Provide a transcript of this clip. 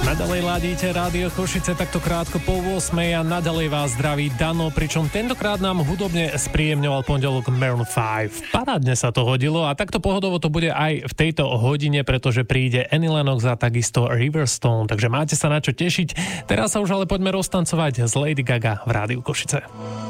Nadalej ladíte Rádio Košice takto krátko po 8 a nadalej vás zdraví Dano, pričom tentokrát nám hudobne spríjemňoval pondelok Maroon 5. Parádne sa to hodilo a takto pohodovo to bude aj v tejto hodine, pretože príde Annie Lennox a takisto Riverstone, takže máte sa na čo tešiť. Teraz sa už ale poďme roztancovať z Lady Gaga v Rádiu Košice.